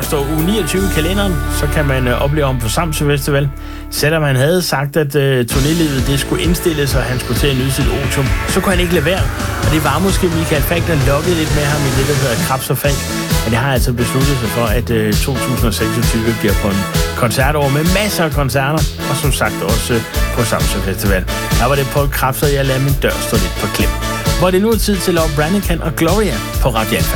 står uge 29 i kalenderen, så kan man opleve ham på Samsø Festival. Selvom han havde sagt, at turnélivet det skulle indstilles, og han skulle til at nyde sit otium, så kunne han ikke lade være. Og det var måske Michael Falch, der lokkede lidt med ham i det, der hedder Krabs og Falch. Men det har altså besluttet sig for, at 2026 bliver på en koncertår med masser af koncerter, og som sagt også på Samsø Festival. Her var det Paul Krebs, og jeg lader min dør stå lidt på klem. Hvor det nu er tid til Laura Branigan og Gloria på Radio Alpha.